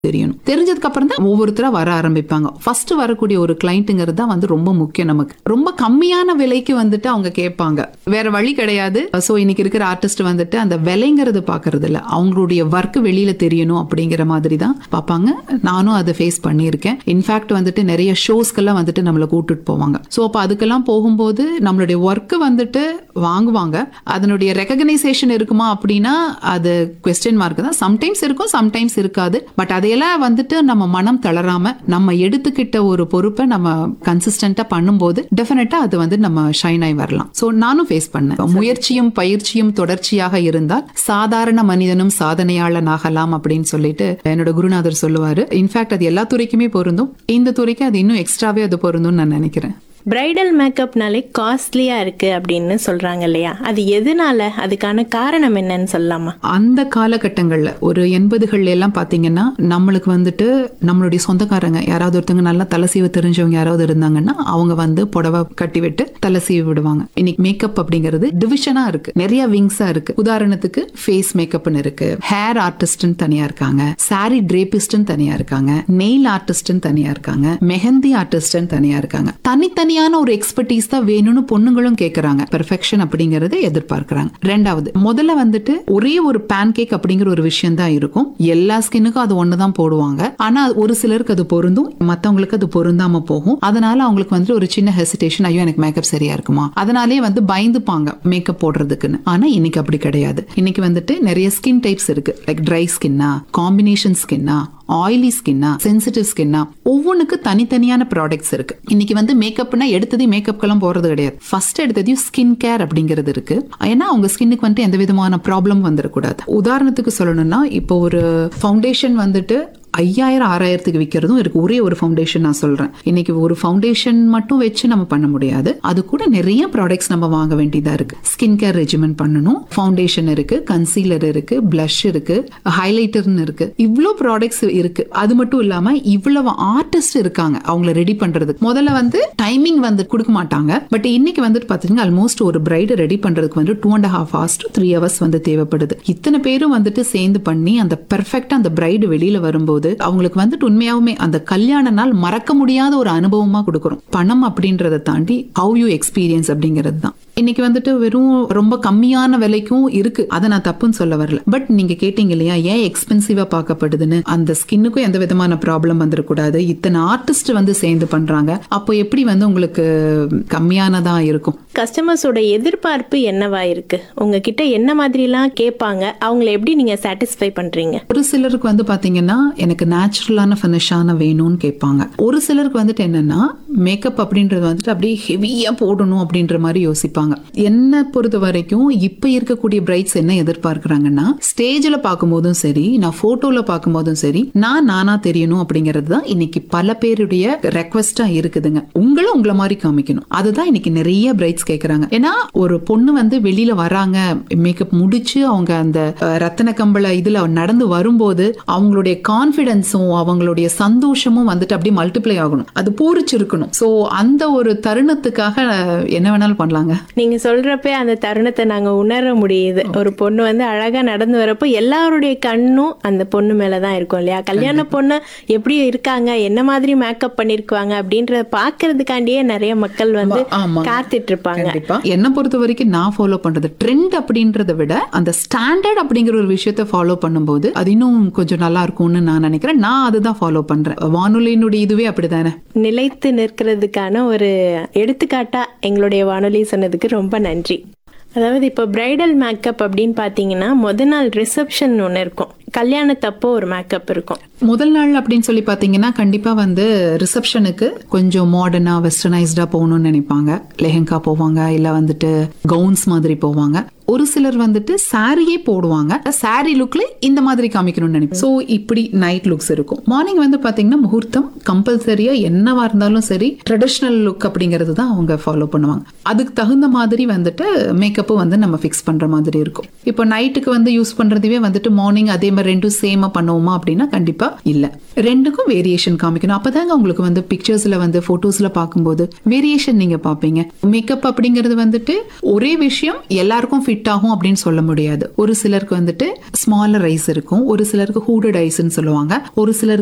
தெரியணும். தெரிஞ்சதுக்கு அப்புறம் தான் ஒவ்வொருத்தரா வர ஆரம்பிப்பாங்க. ஃபர்ஸ்ட் வரக்கூடிய ஒரு கிளைண்ட்டுங்கிறது தான் வந்து ரொம்ப முக்கியம். நமக்கு ரொம்ப கம்மியான விலைக்கு வந்துட்டு அவங்க கேட்பாங்க, வேற வழி கிடையாது. சோ இன்னைக்கு இருக்கிற ஆர்டிஸ்ட் வந்துட்டு அந்த விலைங்கிறது பாக்குறது இல்ல, அவங்களுடைய ஒர்க் வெளியில தெரியணும் அப்படிங்கிற மாதிரி தான் பாப்பாங்க. நானும் அதை ஃபேஸ் பண்ணியிருக்கேன். இன்ஃபேக்ட் வந்துட்டு நிறைய ஷோஸ்க்கெல்லாம் வந்துட்டு நம்மளை கூட்டிட்டு போவாங்க. சோ அப்ப அதுக்கெல்லாம் போகும்போது நம்மளுடைய ஒர்க் வந்துட்டு வாங்குவாங்க. அதனுடைய ரெகக்னைசேஷன் இருக்குமா அப்படின்னா அது குவெஸ்டின் மார்க் தான். சம்டைம்ஸ் இருக்கும், சம்டைம்ஸ் இருக்காது. பட் அதையெல்லாம் வந்துட்டு நம்ம மனம் தளராம நம்ம எடுத்துக்கிட்ட ஒரு பொறுப்பை நம்ம கன்சிஸ்டன்டா பண்ணும்போது டெஃபினட்டா அது வந்து நம்ம ஷைன் ஆகி வரலாம். சோ நானும் ஃபேஸ் பண்ணேன். முயற்சியும் பயிற்சியும் தொடர்ச்சியாக இருந்தால் சாதாரண மனிதனும் சாதனையாளன் ஆகலாம் அப்படின்னு சொல்லிட்டு என்னோட குருநாதர் சொல்லுவாரு. இன்ஃபேக்ட் அது எல்லா துறைக்குமே பொருந்தும். இந்த துறைக்கு அது இன்னும் எக்ஸ்ட்ராவே அது பொருந்தும் நான் நினைக்கிறேன். பிரைடல் மேக்கப்னாலே காஸ்ட்லியா இருக்கு அப்படின்னு சொல்றாங்க இல்லையா, அது எதனால, அதுக்கான காரணம் என்னன்னு சொல்லலாமா? அந்த காலகட்டங்கள்ல ஒரு 80கள்ல எல்லாம் பாத்தீங்கன்னா நம்மளுக்கு வந்துட்டு நம்மளுடைய சொந்தக்காரங்க யாராவது ஒருத்தவங்க நல்லா தலை சீவ தெரிஞ்சவங்க யாராவது இருந்தாங்கன்னா அவங்க வந்து புடவை கட்டி விட்டு தலை சீவி விடுவாங்க. இன்னைக்கு மேக்கப் அப்படிங்கிறது டிவிஷனா இருக்கு, நிறைய விங்ஸா இருக்கு. உதாரணத்துக்கு ஃபேஸ் மேக்கப்னு இருக்கு, ஹேர் ஆர்டிஸ்ட்னு தனியா இருக்காங்க, சாரி டிரேபிஸ்ட்னு தனியா இருக்காங்க, நெயில் ஆர்டிஸ்ட்னு தனியா இருக்காங்க, மெஹந்தி ஆர்டிஸ்ட்னு தனியா இருக்காங்க. தனித்தனியான ஒரு எக்ஸ்பர்டீஸ் தான் வேணும்னு பொண்ணுங்களும் கேக்குறாங்க. பெர்ஃபெக்ஷன் அப்படிங்கறத எதிர்பார்க்கறாங்க. ரெண்டாவது, முதல்ல வந்துட்டு ஒரே ஒரு பேன் கேக் அப்படிங்கிற ஒரு விஷயம் தான் இருக்கும். எல்லா ஸ்கின்னுக்கும் அது ஒண்ணுதான் போடுவாங்க. ஆனா ஒரு சிலருக்கு அது பொருந்தும், மத்தவங்களுக்கு அது பொருந்தாம போகும். அதனால அவங்களுக்கு வந்து ஒரு சின்ன ஹெசிடேஷன், ஐயோ எனக்கு மேக்கப் சரியா இருக்குமா, அதனாலே வந்து பயந்துப்பாங்க மேக்கப் போடுறதுக்குன்னு. ஆனா இன்னைக்கு அப்படி கிடையாது. இன்னைக்கு வந்துட்டு நிறைய ஸ்கின் டைப்ஸ் இருக்கு. Like try ஸ்கின்னா, combination ஸ்கின்னா, oily ஸ்கின்னா, sensitive ஸ்கின்னா, ஒவ்வொன்றுக்கு தனித்தனியான ப்ராடக்ட்ஸ் இருக்கு. இன்னைக்கு வந்து மேக்கப்னா எடுத்ததையும் மேக்கப்க்கெல்லாம் போறது கிடையாது. ஃபர்ஸ்ட் எடுத்ததையும் ஸ்கின் கேர் அப்படிங்கிறது இருக்கு. ஏன்னா அவங்க ஸ்கின்னுக்கு வந்துட்டு எந்த விதமான ப்ராப்ளம் வந்துடக்கூடாது. உதாரணத்துக்கு சொல்லணும்னா இப்போ ஒரு ஃபவுண்டேஷன் வந்துட்டு 5000 6000க்கு விற்கிறதும் இருக்கு. ஒரே ஒரு ஃபவுண்டேஷன் நான் சொல்றேன். இன்னைக்கு ஒரு ஃபவுண்டேஷன் மட்டும் வச்சு நம்ம பண்ண முடியாது. அது கூட நிறைய ப்ராடக்ட்ஸ் நம்ம வாங்க வேண்டியதா இருக்கு. ஸ்கின் கேர் ரெஜிமெண்ட் பண்ணணும், ஃபவுண்டேஷன் இருக்கு, கன்சீலர் இருக்கு, பிளஷ் இருக்கு, ஹைலைட்டர்னு இருக்கு, இவ்வளவு ப்ராடக்ட்ஸ் இருக்கு. அது மட்டும் இல்லாம இவ்வளவு ஆர்டிஸ்ட் இருக்காங்க அவங்களை ரெடி பண்றதுக்கு. முதல்ல வந்து டைமிங் வந்து கொடுக்க மாட்டாங்க. பட் இன்னைக்கு வந்துட்டு பாத்தீங்கன்னா ஆல்மோஸ்ட் ஒரு பிரைட் ரெடி பண்றதுக்கு வந்து 2.5 hours to 3 hours வந்து தேவைப்படுது. இத்தனை பேரும் வந்துட்டு சேர்ந்து பண்ணி அந்த பெர்ஃபெக்ட்டா அந்த பிரைட் வெளியில வரும்போது அவங்களுக்கு வந்துட்டு உண்மையாவுமே அந்த கல்யாண நாள் மறக்க முடியாத ஒரு அனுபவமா கொடுக்கறோம். பணம் அப்படின்றத தாண்டி ஹவ் யூ எக்ஸ்பீரியன்ஸ் அப்படிங்கிறது தான். இன்னைக்கு வந்துட்டு வெறும் ரொம்ப கம்மியான விலைக்கும் இருக்கு, அதை நான் தப்புன்னு சொல்ல வரல. பட் நீங்க கேட்டீங்க இல்லையா ஏன் எக்ஸ்பென்சிவா பார்க்கப்படுதுன்னு, அந்த ஸ்கின்னுக்கும் எந்த விதமான ப்ராப்ளம் வந்துடக்கூடாது. இத்தனை ஆர்டிஸ்ட் வந்து சேர்ந்து பண்றாங்க, அப்போ எப்படி வந்து உங்களுக்கு கம்மியானதா இருக்கும்? கஸ்டமர்ஸோட எதிர்பார்ப்பு என்னவா இருக்கு? உங்ககிட்ட என்ன மாதிரி எல்லாம் கேட்பாங்க, அவங்களை எப்படி நீங்க சாட்டிஸ்ஃபை பண்றீங்க? ஒரு சிலருக்கு வந்து பாத்தீங்கன்னா எனக்கு நேச்சுரலான ஃபினிஷான வேணும்னு கேட்பாங்க. ஒரு சிலருக்கு வந்துட்டு என்னன்னா மேக்கப் அப்படின்றது வந்துட்டு அப்படியே ஹெவியா போடணும் அப்படின்ற மாதிரி யோசிப்பாங்க. என்ன பொறுத்த வரைக்கும் இப்ப இருக்கக்கூடிய பிரைட்ஸ் என்ன எதிர்பார்க்கிறாங்கன்னா, ஸ்டேஜ்ல பார்க்கும்போதும் சரி, நான் போட்டோல பார்க்கும்போதும் சரி, நானா தெரியணும் அப்படிங்கிறது தான் இன்னைக்கு பல பேருடைய ரெக்வெஸ்டா இருக்குதுங்க. உங்களை மாதிரி காமிக்கணும், அதுதான் இன்னைக்கு நிறைய பிரைட்ஸ் கேக்குறாங்க. ஏன்னா ஒரு பொண்ணு வந்து வெளியில வராங்க, மேக்கப் முடிச்சு அவங்க அந்த ரத்தன கம்பள இதுல நடந்து வரும்போது அவங்களுடைய கான்பிடன்ஸும் அவங்களுடைய சந்தோஷமும் வந்துட்டு அப்படியே மல்டிப்ளை ஆகணும், அது பூரிச்சிருக்கணும். சோ அந்த ஒரு தருணத்துக்காக என்ன வேணாலும் பண்ணலாங்க. நீங்க சொல்றப்ப அந்த தருணத்தை நாங்க உணர முடியுது. ஒரு பொண்ணு வந்து அழகா நடந்து வரப்போ எல்லாருடைய கண்ணும் அந்த பொண்ணு மேலதான் இருக்கும் இல்லையா? கல்யாண பொண்ணு எப்படி இருக்காங்க, என்ன மாதிரி மேக்கப் பண்ணிருக்காங்க அப்படின்றத பாக்குறதுக்காண்டியே நிறைய மக்கள் வந்து காத்துட்டு இருப்பாங்க. என்ன பொறுத்த வரைக்கும் நான் ஃபாலோ பண்றது ட்ரெண்ட் அப்படின்றத விட அந்த ஸ்டாண்டர்ட் அப்படிங்கிற ஒரு விஷயத்தை ஃபாலோ பண்ணும்போது அது இன்னும் கொஞ்சம் நல்லா இருக்கும்னு நான் நினைக்கிறேன். நான் அதுதான் ஃபாலோ பண்றேன். வானொலியினுடைய இதுவே அப்படிதானே, நிலைத்து நிற்கிறதுக்கான ஒரு எடுத்துக்காட்டா எங்களுடைய வானொலி சொன்னதுக்கு ரொம்ப நன்றி. அதாவது இப்போ பிரைடல் மேக்கப் அப்படின்னு பார்த்தீங்கன்னா முதல் நாள் ரிசப்ஷன் ஒன்று இருக்கும், கல்யாணத்தப்போ ஒரு மேக்கப் இருக்கும். முதல் நாள் அப்படின்னு சொல்லி பாத்தீங்கன்னா கண்டிப்பா வந்து ரிசப்ஷனுக்கு கொஞ்சம் மாடர்னா வெஸ்டர்னைஸ்டா போகணும்னு நினைப்பாங்க. லெஹங்கா போவாங்க, இல்ல வந்துட்டு கவுன்ஸ் மாதிரி போவாங்க. ஒரு சிலர் வந்துட்டு சாரியே போடுவாங்க, சாரி லுக்ல இந்த மாதிரி காமிக்கணும்னு நினைப்போம். சோ இப்படி நைட் லுக்ஸ் இருக்கும். மார்னிங் வந்து பாத்தீங்கன்னா முகூர்த்தம் கம்பல்சரியா என்னவா இருந்தாலும் சரி ட்ரெடிஷனல் லுக் அப்படிங்கறது தான் அவங்க ஃபாலோ பண்ணுவாங்க. அதுக்கு தகுந்த மாதிரி வந்துட்டு மேக்கப்பும் வந்து நம்ம ஃபிக்ஸ் பண்ற மாதிரி இருக்கும். இப்போ நைட்டுக்கு வந்து யூஸ் பண்றதுவே வந்துட்டு மார்னிங் அதே மாதிரி நம்ம ரெண்டும் சேமா பண்ணுவோமா அப்படின்னா கண்டிப்பா இல்ல. ரெண்டுக்கும் வேரியேஷன் காமிக்கணும். அப்பதாங்க உங்களுக்கு வந்து பிக்சர்ஸ்ல வந்து போட்டோஸ்ல பார்க்கும்போது வேரியேஷன் நீங்க பாப்பீங்க. மேக்கப் அப்படிங்கிறது வந்துட்டு ஒரே விஷயம் எல்லாருக்கும் ஃபிட் ஆகும் அப்படின்னு சொல்ல முடியாது. ஒரு சிலருக்கு வந்துட்டு ஸ்மாலர் ஐஸ் இருக்கும், ஒரு சிலருக்கு ஹூடட் ஐஸ்ன்னு சொல்லுவாங்க, ஒரு சிலருக்கு